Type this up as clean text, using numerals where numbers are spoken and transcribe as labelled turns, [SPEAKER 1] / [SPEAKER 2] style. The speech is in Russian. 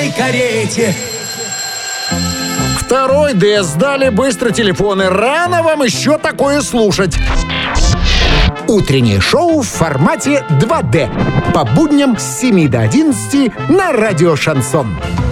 [SPEAKER 1] белой карете.
[SPEAKER 2] Второй Д. Сдали быстро телефоны. Рано вам еще такое слушать. Утреннее шоу в формате 2D. По будням с 7 до 11 на радио «Шансон».